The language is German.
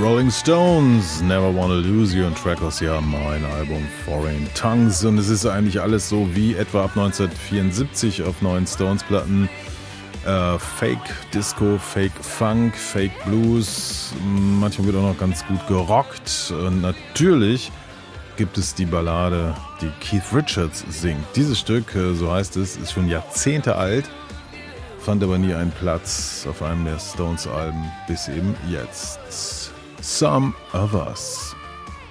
Rolling Stones, Never Wanna Lose You, ein Track aus ja mein Album Foreign Tongues, und es ist eigentlich alles so wie etwa ab 1974 auf neuen Stones-Platten. Fake Disco, Fake Funk, Fake Blues, manchmal wird auch noch ganz gut gerockt, und natürlich gibt es die Ballade, die Keith Richards singt. Dieses Stück, so heißt es, ist schon Jahrzehnte alt, fand aber nie einen Platz auf einem der Stones-Alben bis eben jetzt. Some of Us.